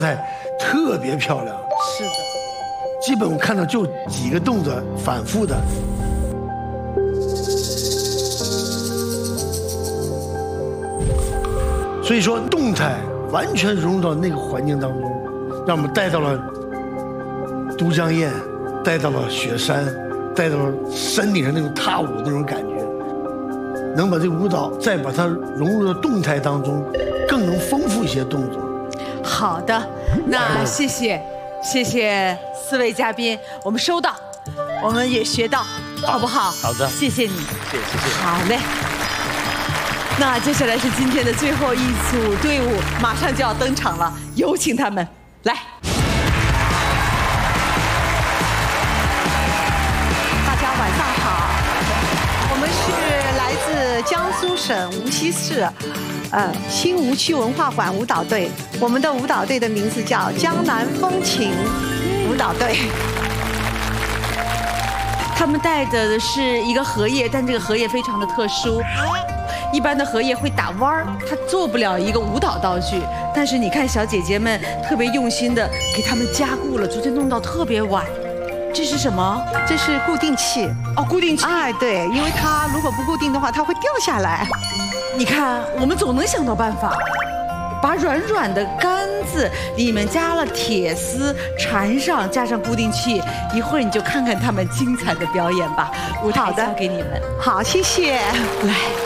特别漂亮。 是的， 基本我看到就几个动作反复的。所以说动态完全融入到那个环境当中，让我们带到了都江堰，带到了雪山，带到了山顶上那种踏舞那种感觉，能把这个舞蹈再把它融入到动态当中，更能丰富一些动作。 好的，那谢谢4位嘉宾，我们收到，我们也学到，好不好？ 好的， 谢谢你， 谢谢。 好嘞。那接下来是今天的最后一组队伍，马上就要登场了，有请他们来。 大家晚上好，我们是来自江苏省无锡市，新吴区文化馆舞蹈队。我们的舞蹈队的名字叫江南风情舞蹈队。 他们带的是一个荷叶，但这个荷叶非常的特殊。一般的荷叶会打弯儿，它做不了一个舞蹈道具。但是你看小姐姐们特别用心的给他们加固了，昨天弄到特别晚。这是什么？ 这是固定器。 哦，固定器。 哎，对，因为它如果不固定的话，它会掉下来。 你看，我们总能想到办法，把软软的杆子里面加了铁丝缠上，加上固定器，一会儿你就看看他们精彩的表演吧。舞台交给你们。 好，谢谢。 来。